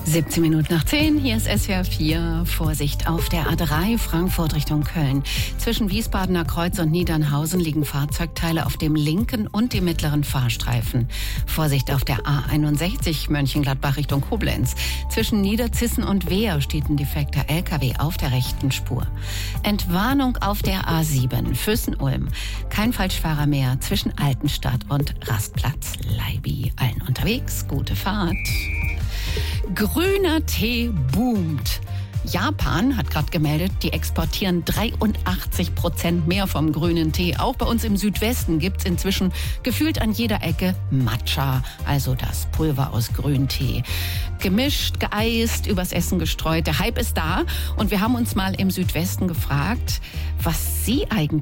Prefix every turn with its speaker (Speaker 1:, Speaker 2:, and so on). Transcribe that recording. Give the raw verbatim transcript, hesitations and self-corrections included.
Speaker 1: siebzehn Minuten nach zehn, hier ist S W R vier. Vorsicht auf der A drei Frankfurt Richtung Köln. Zwischen Wiesbadener Kreuz und Niedernhausen liegen Fahrzeugteile auf dem linken und dem mittleren Fahrstreifen. Vorsicht auf der A einundsechzig Mönchengladbach Richtung Koblenz. Zwischen Niederzissen und Wehr steht ein defekter L K W auf der rechten Spur. Entwarnung auf der A sieben Füssen-Ulm. Kein Falschfahrer mehr zwischen Altenstadt und Rastplatz Leibi. Allen unterwegs, gute Fahrt. Grüner Tee boomt. Japan hat gerade gemeldet, die exportieren dreiundachtzig Prozent mehr vom grünen Tee. Auch bei uns im Südwesten gibt's inzwischen gefühlt an jeder Ecke Matcha, also das Pulver aus Grüntee. Gemischt, geeist, übers Essen gestreut. Der Hype ist da und wir haben uns mal im Südwesten gefragt, was Sie eigentlich